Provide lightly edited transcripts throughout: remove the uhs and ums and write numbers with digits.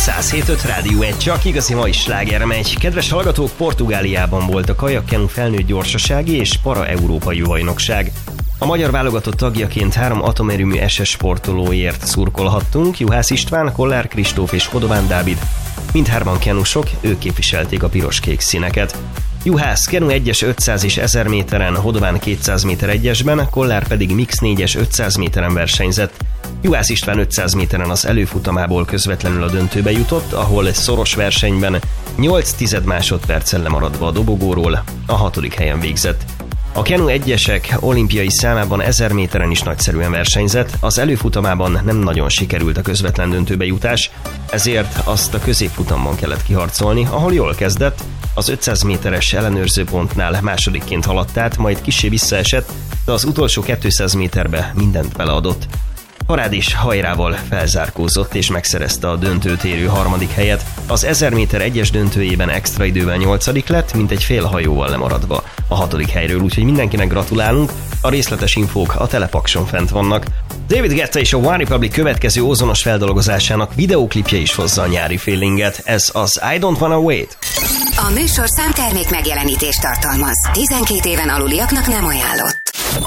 107.5 Rádió 1, csak igazi mai sláger megy. Kedves hallgatók, Portugáliában volt a kajakkenu felnőtt gyorsasági és para-európai bajnokság. A magyar válogatott tagjaként 3 atomerőmű SS sportolóért szurkolhattunk, Juhász István, Kollár Kristóf és Hodován Dávid. Mindhárman kenusok, ők képviselték a piros-kék színeket. Juhász kenu 1-es 500 és 1000 méteren, Hodován 200 méter egyesben, Kollár pedig mix 4-es 500 méteren versenyzett. Juhász István 500 méteren az előfutamából közvetlenül a döntőbe jutott, ahol szoros versenyben 8 másodperccel lemaradva a dobogóról a 6. helyen végzett. A kenu egyesek olimpiai számában 1000 méteren is nagyszerűen versenyzett, az előfutamában nem nagyon sikerült a közvetlen döntőbe jutás, ezért azt a középfutamban kellett kiharcolni, ahol jól kezdett, az 500 méteres ellenőrzőpontnál másodikként haladt át, majd kissé visszaesett, de az utolsó 200 méterbe mindent beleadott. Parádés hajrával felzárkózott és megszerezte a döntőt érő 3. helyet. Az 1000 méter egyes döntőjében extra idővel 8. lett, mint egy fél hajóval lemaradva a 6. helyről, úgyhogy mindenkinek gratulálunk. A részletes infók a Telepakson fent vannak. David Guetta és a One Republic következő ózonos feldolgozásának videóklipje is hozza a nyári feelinget. Ez az I Don't Wanna Wait. A műsorszám termék megjelenítést tartalmaz. 12 éven aluliaknak nem ajánlott.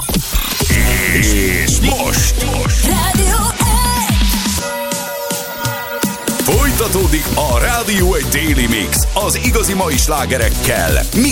És most Rádió 1! folytatódik a Rádió 1 Daily Mix az igazi mai slágerekkel,